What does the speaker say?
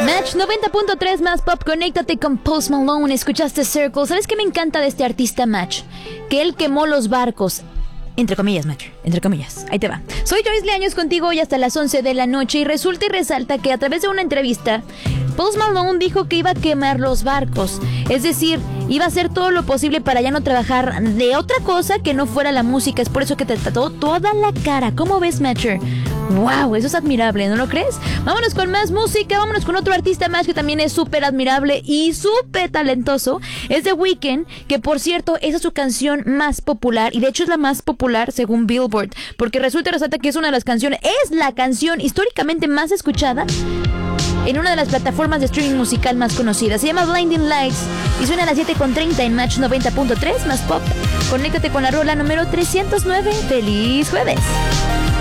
Match 90.3 más pop, conéctate con Post Malone. Escuchaste Circle. ¿Sabes qué me encanta de este artista, Match? Que él quemó los barcos. Entre comillas, Match, entre comillas. Ahí te va. Soy Joyce Leaños contigo hoy hasta las 11 de la noche. Y resulta y resalta que a través de una entrevista, Post Malone dijo que iba a quemar los barcos. Es decir, iba a hacer todo lo posible para ya no trabajar de otra cosa que no fuera la música. Es por eso que te tatuó toda la cara. ¿Cómo ves, Matcher? ¡Wow! Eso es admirable, ¿no lo crees? Vámonos con más música, vámonos con otro artista más que también es súper admirable y súper talentoso. Es The Weeknd, que por cierto, esa es su canción más popular y de hecho es la más popular según Billboard, porque resulta y resalta que es una de las canciones, es la canción históricamente más escuchada en una de las plataformas de streaming musical más conocidas. Se llama Blinding Lights y suena a las 7:30 en Match 90.3 más pop. Conéctate con la rola número 309. ¡Feliz jueves!